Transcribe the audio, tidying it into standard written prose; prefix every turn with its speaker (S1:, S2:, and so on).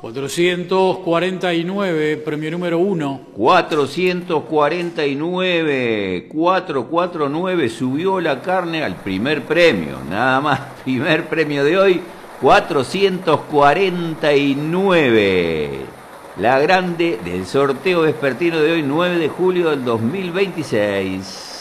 S1: 449, premio número 1.
S2: 449, 449, subió la carne al primer premio, nada más, primer premio de hoy, 449. La grande del sorteo vespertino de hoy, 9 de julio del 2026.